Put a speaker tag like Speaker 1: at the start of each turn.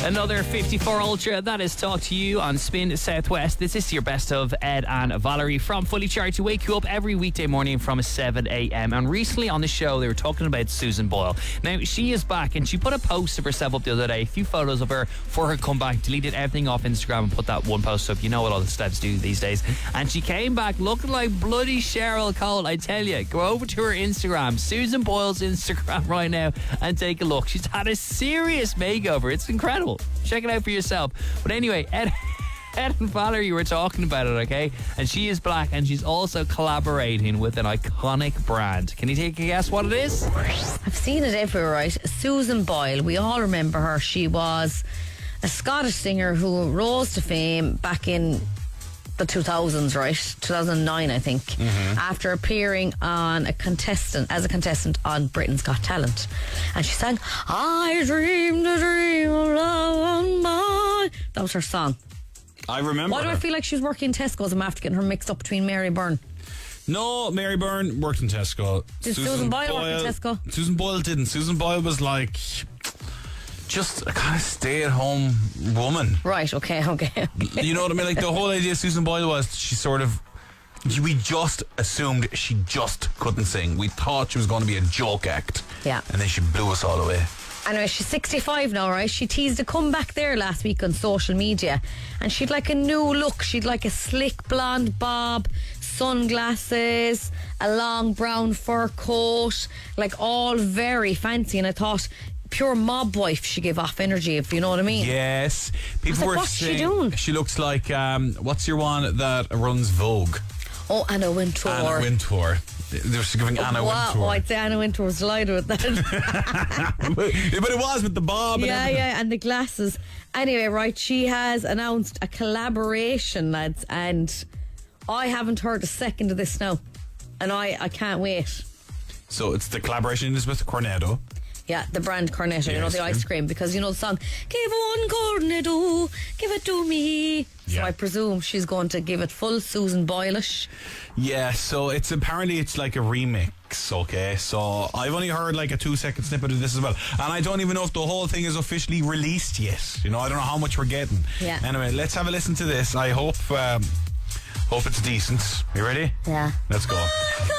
Speaker 1: Another 54 Ultra, that is Talk to You on Spin Southwest. This is your best of Ed and Valerie from Fully Charged to wake you up every weekday morning from 7 a.m. And recently on the show, they were talking about Susan Boyle. Now, she is back and she put a post of herself up the other day, a few photos of her for her comeback, deleted everything off Instagram and put that one post up. You know what all the celebs do these days. And she came back looking like bloody Cheryl Cole, I tell you. Go over to her Instagram, Susan Boyle's Instagram right now, and take a look. She's had a serious makeover. It's incredible. Check it out for yourself. But anyway, Ed and Valerie were talking about it, okay? And she is black and she's also collaborating with an iconic brand. Can you take a guess what it is?
Speaker 2: I've seen it everywhere, right? Susan Boyle. We all remember her. She was a Scottish singer who rose to fame back in the 2000s, right? 2009, I think. After appearing as a contestant on Britain's Got Talent. And she sang, I dreamed a dream of love on mine. That was her song.
Speaker 3: I remember.
Speaker 2: Why do I feel like she was working in Tesco's? I'm after getting her mixed up between Mary Byrne.
Speaker 3: No, Mary Byrne worked in Tesco.
Speaker 2: Did Susan Boyle work in Tesco?
Speaker 3: Susan Boyle didn't. Susan Boyle was like just a kind of stay-at-home woman.
Speaker 2: Right, okay.
Speaker 3: You know what I mean? Like the whole idea of Susan Boyle was we just assumed she just couldn't sing. We thought she was going to be a joke act.
Speaker 2: Yeah.
Speaker 3: And then she blew us all away.
Speaker 2: Anyway, she's 65 now, right? She teased a comeback there last week on social media. And she'd like a new look. She'd like a slick blonde bob, sunglasses, a long brown fur coat, like all very fancy. And I thought, pure mob wife, she gave off energy, if you know what I mean.
Speaker 3: Yes. People were
Speaker 2: what's
Speaker 3: saying
Speaker 2: she doing?
Speaker 3: She looks like, what's your one that runs Vogue?
Speaker 2: Oh, Anna Wintour.
Speaker 3: Anna Wintour. They were giving Anna Wintour.
Speaker 2: Oh, I'd say Anna Wintour was delighted with that.
Speaker 3: But it was with the bob and everything.
Speaker 2: Yeah, and the glasses. Anyway, right, she has announced a collaboration, lads, and I haven't heard a second of this now. And I can't wait.
Speaker 3: So it's the collaboration is with Cornetto.
Speaker 2: Yeah, the brand Cornetto, you know, the ice cream, because you know the song, give one Cornetto, give it to me. So I presume she's going to give it full Susan Boyle-ish.
Speaker 3: Yeah, so it's like a remix, okay? So I've only heard like a 2-second snippet of this as well. And I don't even know if the whole thing is officially released yet. You know, I don't know how much we're getting.
Speaker 2: Yeah.
Speaker 3: Anyway, let's have a listen to this. I hope it's decent. You ready?
Speaker 2: Yeah.
Speaker 3: Let's go.